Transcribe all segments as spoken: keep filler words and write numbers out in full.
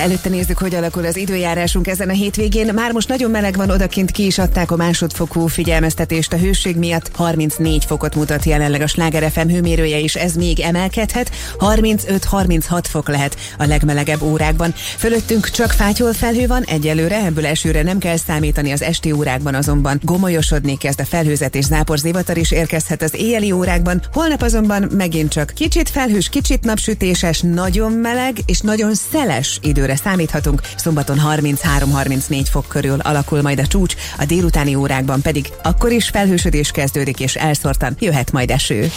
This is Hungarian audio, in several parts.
Előtte nézzük, hogy alakul az időjárásunk ezen a hétvégén. Már most nagyon meleg van, odakint ki is adták a másodfokú figyelmeztetést a hőség miatt. harmincnégy fokot mutat jelenleg a Sláger ef em hőmérője, és ez még emelkedhet. harmincöt-harminchat fok lehet a legmelegebb órákban. Fölöttünk csak fátyol felhő van, egyelőre ebből esőre nem kell számítani, az esti órákban azonban gomolyosodni kezd a felhőzet, és záporzivatar is érkezhet az éjjeli órákban. Holnap azonban megint csak kicsit felhős, kicsit napsütéses, nagyon meleg és nagyon szeles időre számíthatunk. Szombaton harminchárom-harmincnégy fok körül alakul majd a csúcs, a délutáni órákban pedig akkor is felhősödés kezdődik, és elszórtan jöhet majd eső.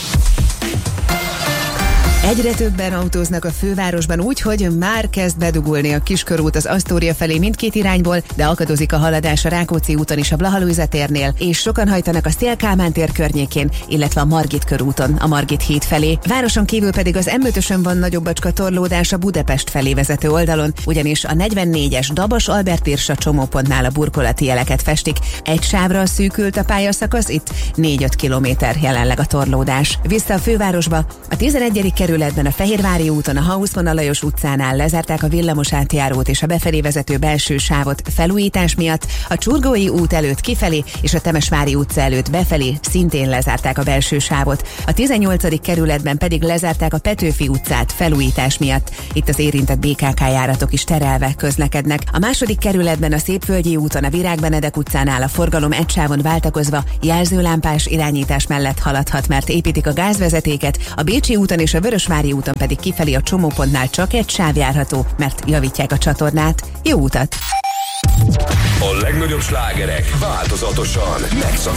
Egyre többen autóznak a fővárosban úgy, hogy már kezd bedugulni a Kiskörút az Asztória felé mindkét irányból, de akadozik a haladás a Rákóczi úton és a Blaha Lujza térnél, és sokan hajtanak a Széll Kálmán tér környékén, illetve a Margit körúton a Margit híd felé. Városon kívül pedig az em ötösön van nagyobb bacska torlódás a Budapest felé vezető oldalon, ugyanis a negyvennégyes Dabas Albert Irsa csomópontnál a burkolati jeleket festik. Egy sávra szűkült a pályaszakasz, itt négy-öt kilométer jelenleg a torlódás. Vissza a fővárosba, a tizenegyedik kerületben a Fehérvári úton a Haussmann Lajos utcánál lezárták a villamos átjárót és a befelé vezető belső sávot felújítás miatt, a Csurgói út előtt kifelé és a Temesvári utca előtt befelé szintén lezárták a belső sávot. A tizennyolcadik kerületben pedig lezárták a Petőfi utcát felújítás miatt. Itt az érintett bé ká ká járatok is terelve közlekednek. A második kerületben a Szépvölgyi úton a Virág Benedek utcánál a forgalom egy sávon váltakozva jelzőlámpás irányítás mellett haladhat, mert építik a gázvezetéket, a Bécsi úton és a Vörösvári úton pedig kifelé a csomópontnál csak egy sáv járható, mert javítják a csatornát. Jó utat! A legnagyobb slágerek változatosan megszakítják